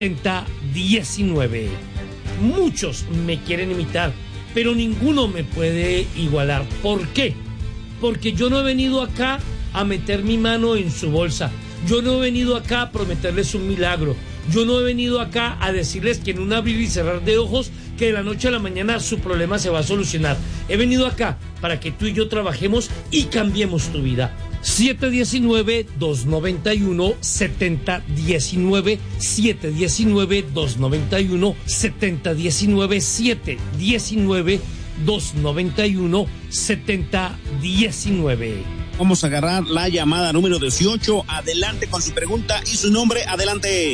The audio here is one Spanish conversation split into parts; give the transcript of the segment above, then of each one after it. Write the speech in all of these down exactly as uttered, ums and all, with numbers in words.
setenta diecinueve. Muchos me quieren imitar, pero ninguno me puede igualar. ¿Por qué? Porque yo no he venido acá a meter mi mano en su bolsa. Yo no he venido acá a prometerles un milagro. Yo no he venido acá a decirles que en un abrir y cerrar de ojos, que de la noche a la mañana su problema se va a solucionar. He venido acá para que tú y yo trabajemos y cambiemos tu vida. siete uno nueve, dos nueve uno, siete cero uno nueve, siete uno nueve, dos nueve uno, siete cero uno nueve, siete uno nueve, dos nueve uno, siete cero uno nueve. Vamos a agarrar la llamada número dieciocho. Adelante con su pregunta y su nombre. Adelante.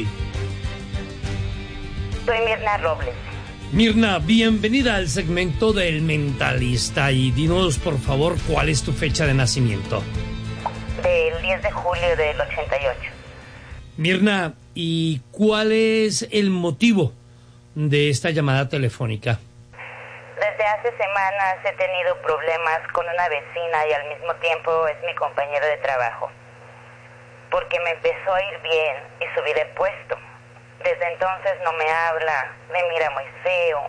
Soy Mirna Robles. Mirna, bienvenida al segmento del Mentalista y dinos por favor cuál es tu fecha de nacimiento. Del diez de julio del ochenta y ocho. Mirna, ¿y cuál es el motivo de esta llamada telefónica? Desde hace semanas he tenido problemas con una vecina y al mismo tiempo es mi compañero de trabajo. Porque me empezó a ir bien y subí de puesto. Desde entonces no me habla, me mira muy feo.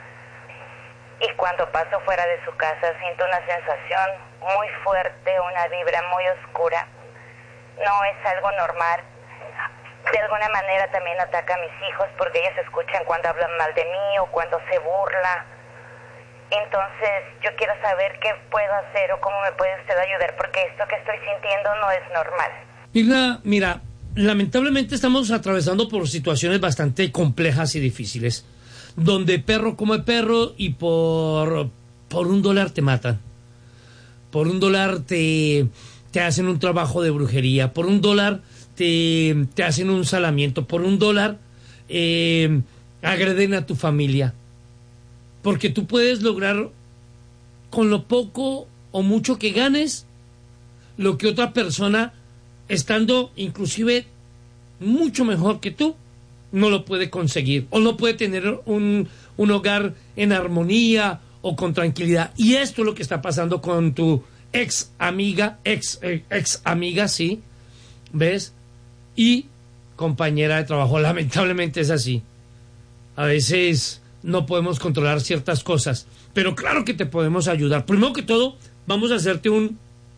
Y cuando paso fuera de su casa siento una sensación muy fuerte, una vibra muy oscura. No es algo normal. De alguna manera también ataca a mis hijos porque ellos escuchan cuando hablan mal de mí o cuando se burla. Entonces yo quiero saber qué puedo hacer o cómo me puede usted ayudar porque esto que estoy sintiendo no es normal. Mirna, mira, lamentablemente estamos atravesando por situaciones bastante complejas y difíciles, donde perro come perro y por, por un dólar te matan. Por un dólar te, te hacen un trabajo de brujería. Por un dólar te, te hacen un salamiento. Por un dólar eh, agreden a tu familia. Porque tú puedes lograr con lo poco o mucho que ganes lo que otra persona, estando inclusive mucho mejor que tú, no lo puede conseguir o no puede tener un, un hogar en armonía o con tranquilidad. Y esto es lo que está pasando con tu ex amiga, ex, eh, ex amiga, sí, ¿ves? Y compañera de trabajo. Lamentablemente es así. A veces no podemos controlar ciertas cosas, pero claro que te podemos ayudar. Primero que todo, vamos a hacerte un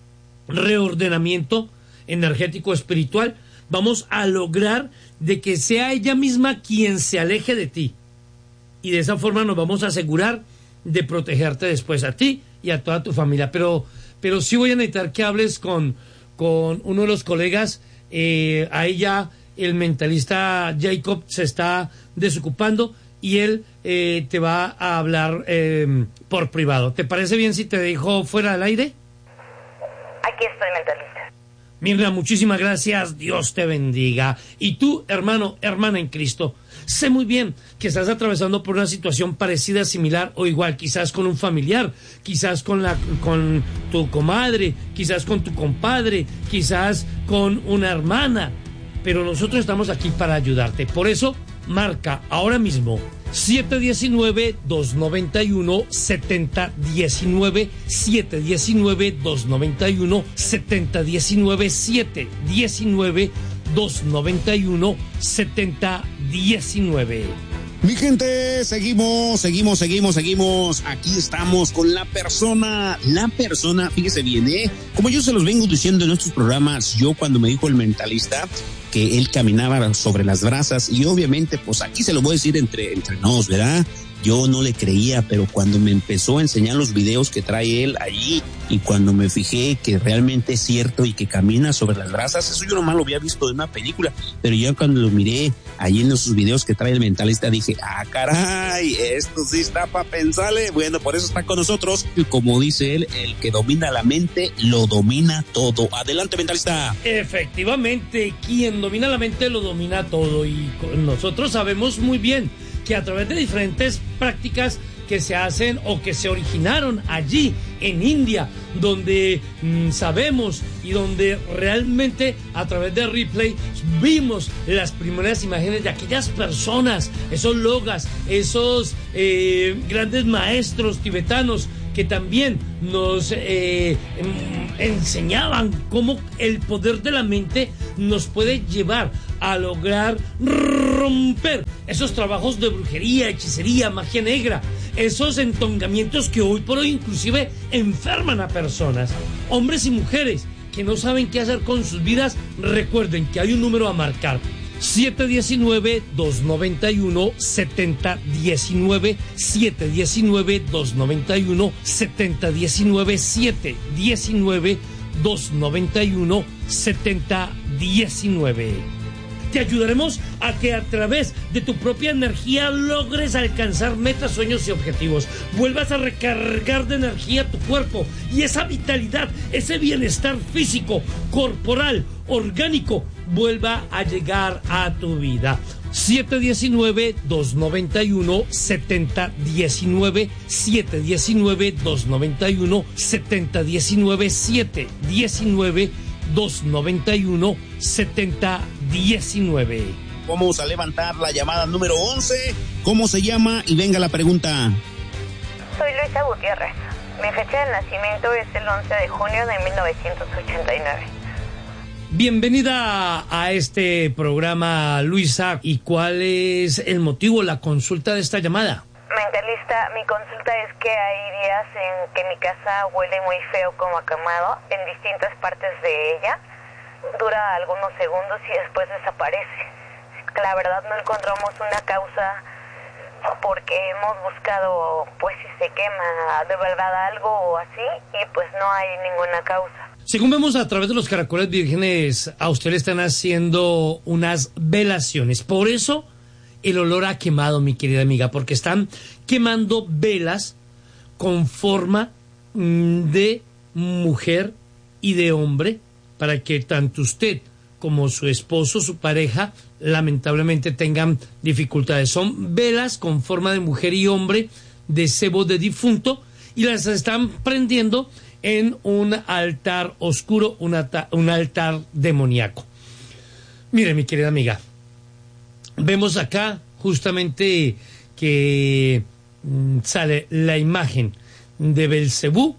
reordenamiento energético espiritual. Vamos a lograr de que sea ella misma quien se aleje de ti. Y de esa forma nos vamos a asegurar de protegerte después a ti y a toda tu familia. Pero, pero sí voy a necesitar que hables con, con uno de los colegas. Eh, ahí ya el mentalista Jacob se está desocupando y él eh, te va a hablar eh, por privado. ¿Te parece bien si te dejo fuera del aire? Aquí estoy, mentalista. Mirna, muchísimas gracias, Dios te bendiga. Y tú, hermano, hermana en Cristo, sé muy bien que estás atravesando por una situación parecida, similar o igual, quizás con un familiar, quizás con, la, con tu comadre, quizás con tu compadre, quizás con una hermana, pero nosotros estamos aquí para ayudarte. Por eso, marca ahora mismo siete uno nueve, dos nueve uno, siete cero uno nueve, siete uno nueve, dos nueve uno, siete cero uno nueve, siete uno nueve, dos nueve uno, siete cero uno nueve. Mi gente, seguimos, seguimos, seguimos, seguimos. Aquí estamos con la persona, la persona, fíjese bien, ¿eh? Como yo se los vengo diciendo en nuestros programas, yo cuando me dijo el mentalista que él caminaba sobre las brasas, y obviamente, pues aquí se lo voy a decir entre, entre nos, ¿verdad? Yo no le creía, pero cuando me empezó a enseñar los videos que trae él allí y cuando me fijé que realmente es cierto y que camina sobre las brasas, eso yo nomás lo había visto en una película, pero ya cuando lo miré allí en esos videos que trae el mentalista dije, ah, caray, esto sí está para pensarle. Bueno, por eso está con nosotros y como dice él, el que domina la mente lo domina todo. Adelante, mentalista. Efectivamente, quien domina la mente lo domina todo y nosotros sabemos muy bien que a través de diferentes prácticas que se hacen o que se originaron allí en India, donde mmm, sabemos y donde realmente a través de replay vimos las primeras imágenes de aquellas personas, esos logas, esos eh, grandes maestros tibetanos que también nos eh, enseñaban cómo el poder de la mente nos puede llevar a lograr romper esos trabajos de brujería, hechicería, magia negra, esos entongamientos que hoy por hoy inclusive enferman a personas, hombres y mujeres que no saben qué hacer con sus vidas. Recuerden que hay un número a marcar: siete uno nueve, dos nueve uno, siete cero uno nueve, siete uno nueve, dos nueve uno, siete cero uno nueve, siete uno nueve, dos nueve uno, siete cero uno nueve. Te ayudaremos a que a través de tu propia energía logres alcanzar metas, sueños y objetivos. Vuelvas a recargar de energía tu cuerpo y esa vitalidad, ese bienestar físico, corporal, orgánico, vuelva a llegar a tu vida. siete uno nueve, dos nueve uno, siete cero uno nueve, siete uno nueve, dos nueve uno, siete cero uno nueve, siete uno nueve, dos nueve uno, siete cero uno nueve. Vamos a levantar la llamada número once. ¿Cómo se llama? Y venga la pregunta. Soy Luisa Gutiérrez. Mi fecha de nacimiento es el once de junio de mil novecientos ochenta y nueve. Bienvenida a este programa, Luisa. ¿Y cuál es el motivo, la consulta de esta llamada? Mentalista, mi consulta es que hay días en que mi casa huele muy feo como a quemado en distintas partes de ella. Dura algunos segundos y después desaparece. La verdad no encontramos una causa porque hemos buscado pues si se quema de verdad algo o así y pues no hay ninguna causa. Según vemos a través de los caracoles vírgenes, a usted le están haciendo unas velaciones. Por eso el olor a quemado, mi querida amiga, porque están quemando velas con forma de mujer y de hombre, para que tanto usted como su esposo, su pareja, lamentablemente tengan dificultades. Son velas con forma de mujer y hombre, de cebo de difunto, y las están prendiendo en un altar oscuro, un, altar, un altar demoníaco. Mire, mi querida amiga, vemos acá justamente que mm, sale la imagen de Belcebú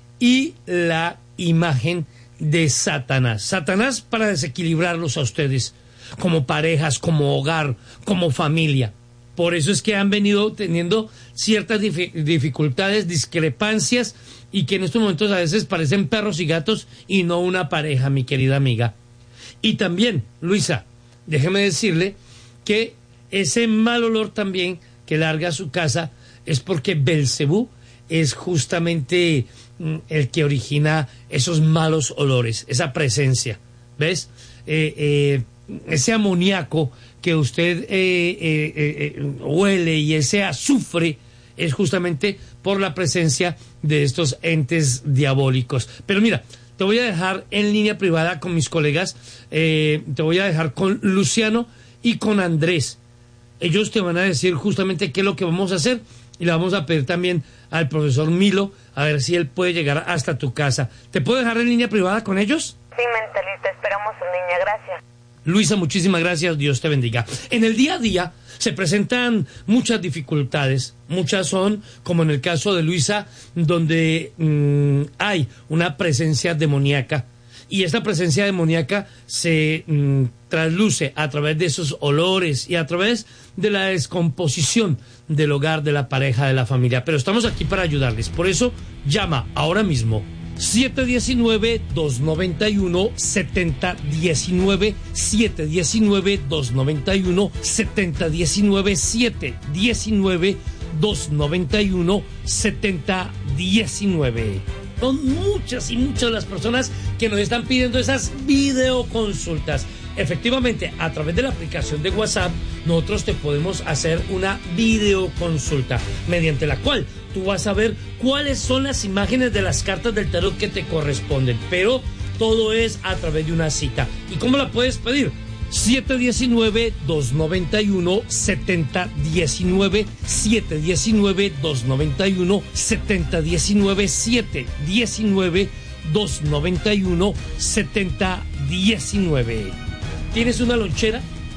y la imagen de Satanás. Satanás para desequilibrarlos a ustedes como parejas, como hogar, como familia. Por eso es que han venido teniendo ciertas dif- dificultades, discrepancias, y que en estos momentos a veces parecen perros y gatos y no una pareja, mi querida amiga. Y también, Luisa, déjeme decirle que ese mal olor también que larga a su casa es porque Belcebú es justamente mm, el que origina esos malos olores, esa presencia, ¿ves? Eh, eh, ese amoníaco que usted eh, eh, eh, huele y ese azufre es justamente por la presencia de estos entes diabólicos. Pero mira, te voy a dejar en línea privada con mis colegas, eh, te voy a dejar con Luciano y con Andrés. Ellos te van a decir justamente qué es lo que vamos a hacer y le vamos a pedir también al profesor Milo a ver si él puede llegar hasta tu casa. ¿Te puedo dejar en línea privada con ellos? Sí, mentalista, esperamos su niña, gracias. Luisa, muchísimas gracias, Dios te bendiga. En el día a día se presentan muchas dificultades, muchas son, como en el caso de Luisa, donde mmm, hay una presencia demoníaca, y esta presencia demoníaca se mmm, trasluce a través de esos olores y a través de la descomposición del hogar, de la pareja, de la familia. Pero estamos aquí para ayudarles, por eso llama ahora mismo siete uno nueve, dos nueve uno, siete cero uno nueve, siete uno nueve, dos nueve uno, siete cero uno nueve, siete uno nueve, dos nueve uno, siete cero uno nueve. Son muchas y muchas las personas que nos están pidiendo esas videoconsultas. Efectivamente, a través de la aplicación de WhatsApp, nosotros te podemos hacer una videoconsulta, mediante la cual tú vas a ver cuáles son las imágenes de las cartas del tarot que te corresponden. Pero todo es a través de una cita. ¿Y cómo la puedes pedir? siete uno nueve, dos nueve uno, siete cero uno nueve, siete uno nueve, dos nueve uno, siete cero uno nueve, siete uno nueve, dos nueve uno, siete cero uno nueve. ¿Tienes una lonchera?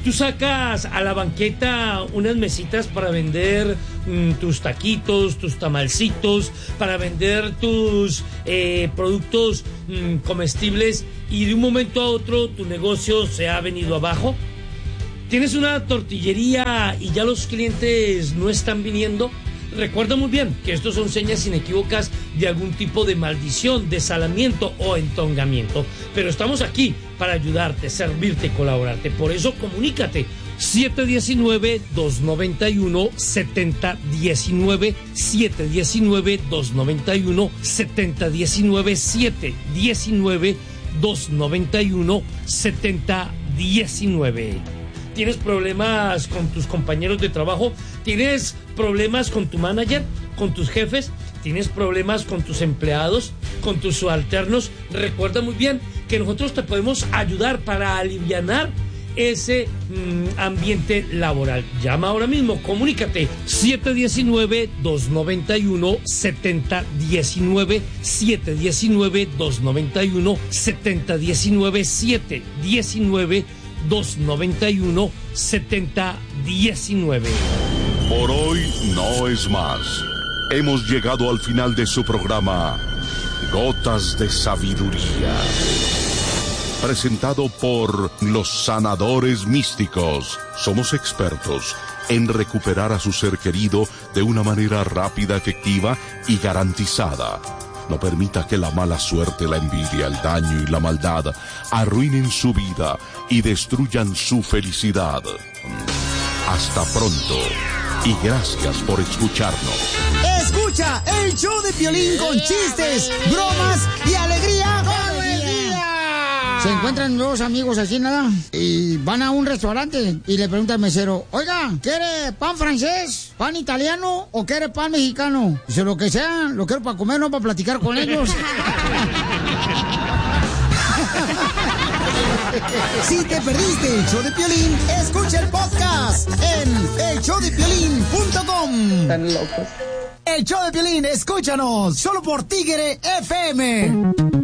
Tú sacas a la banqueta unas mesitas para vender mmm, tus taquitos, tus tamalcitos, para vender tus eh, productos mmm, comestibles, y de un momento a otro tu negocio se ha venido abajo. ¿Tienes una tortillería y ya los clientes no están viniendo? Recuerda muy bien que estos son señas inequívocas de algún tipo de maldición, desalamiento o entongamiento. Pero estamos aquí para ayudarte, servirte y colaborarte. Por eso comunícate. siete uno nueve, dos nueve uno, siete cero uno nueve, siete uno nueve, dos nueve uno, siete cero uno nueve, siete uno nueve, dos nueve uno, siete cero uno nueve. ¿Tienes problemas con tus compañeros de trabajo? ¿Tienes problemas con tu manager? ¿Con tus jefes? ¿Tienes problemas con tus empleados? ¿Con tus subalternos? Recuerda muy bien que nosotros te podemos ayudar para alivianar ese mmm, ambiente laboral. Llama ahora mismo, comunícate. siete uno nueve, dos nueve uno, siete cero uno nueve, siete uno nueve, dos nueve uno, siete cero uno nueve, siete uno nueve, dos nueve uno, siete cero uno nueve. Por hoy no es más. Hemos llegado al final de su programa Gotas de Sabiduría, presentado por los sanadores místicos. Somos expertos en recuperar a su ser querido de una manera rápida, efectiva y garantizada. No permita que la mala suerte, la envidia, el daño y la maldad arruinen su vida y destruyan su felicidad. Hasta pronto y gracias por escucharnos. Escucha el show de Piolín con chistes, bromas y alegría todo el día. Se encuentran dos amigos así, nada, y van a un restaurante y le pregunta al mesero: oiga, ¿quiere pan francés, pan italiano o quiere pan mexicano? Dice: lo que sea, lo quiero para comer, no para platicar con ellos. Si te perdiste el show de Piolín, escucha el podcast en el show de piolín punto com. Están locos. El show de Piolín, escúchanos, solo por Tigre F M.